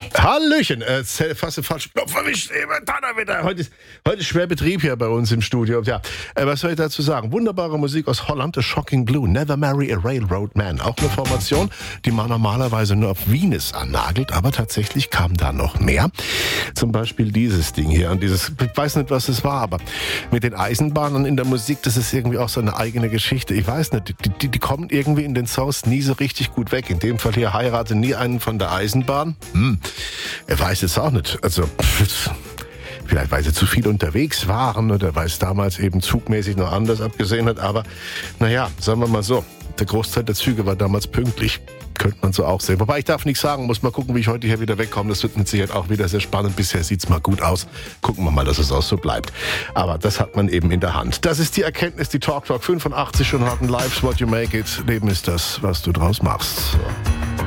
Hallöchen, fast den falschen Knopf erwischt. Heute ist schwer Betrieb hier bei uns im Studio. Ja, was soll ich dazu sagen? Wunderbare Musik aus Holland, The Shocking Blue, Never Marry a Railroad Man. Auch eine Formation, die man normalerweise nur auf Venus annagelt, aber tatsächlich kam da noch mehr. Zum Beispiel dieses Ding hier, ich weiß nicht, was es war, aber mit den Eisenbahnen in der Musik, das ist irgendwie auch so eine eigene Geschichte. Ich weiß nicht, die kommen irgendwie in den Songs nie so richtig gut weg. In dem Fall hier heirate nie einen von der Eisenbahn. Er weiß jetzt auch nicht, also vielleicht weil sie zu viel unterwegs waren oder weil es damals eben zugmäßig noch anders abgesehen hat, aber naja, sagen wir mal so, der Großteil der Züge war damals pünktlich. Könnte man so auch sehen. Wobei ich darf nichts sagen, muss mal gucken, wie ich heute hier wieder wegkomme. Das wird mit Sicherheit auch wieder sehr spannend. Bisher sieht's mal gut aus. Gucken wir mal, dass es auch so bleibt. Aber das hat man eben in der Hand. Das ist die Erkenntnis, die Talk 85 schon hatten. Life's what you make it. Leben ist das, was du draus machst. So.